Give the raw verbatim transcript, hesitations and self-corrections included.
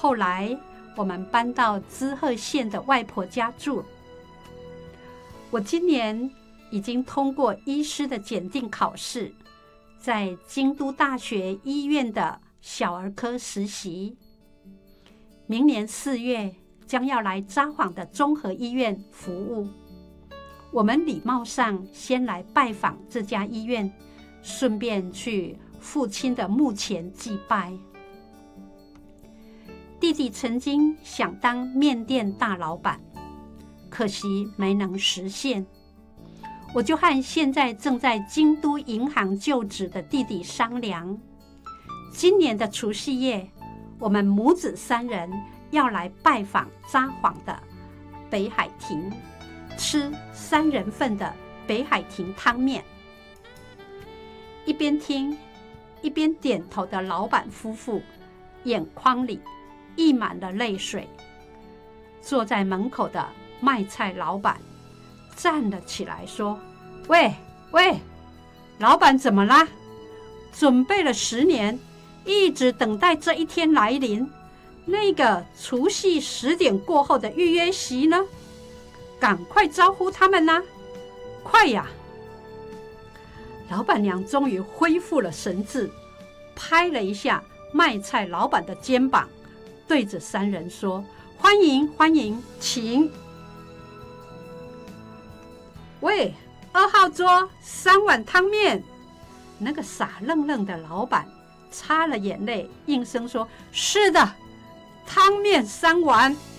后来我们搬到滋贺县的外婆家住。我今年已经通过医师的检定考试，在京都大学医院的小儿科实习。明年四月将要来札幌的综合医院服务。我们礼貌上先来拜访这家医院，顺便去父亲的墓前祭拜。弟弟曾经想当面店大老板，可惜没能实现。我就和现在正在京都银行就职的弟弟商量，今年的除夕夜，我们母子三人要来拜访札幌的北海亭，吃三人份的北海亭汤面。一边听一边点头的老板夫妇，眼眶里溢满了泪水。坐在门口的卖菜老板站了起来说：喂喂，老板怎么啦？准备了十年，一直等待这一天来临。那个除夕十点过后的预约席呢？赶快招呼他们啦！快呀！老板娘终于恢复了神智，拍了一下卖菜老板的肩膀，对着三人说：欢迎欢迎，请。喂，二号桌三碗汤面。那个傻愣愣的老板擦了眼泪，应声说：是的，汤面三碗。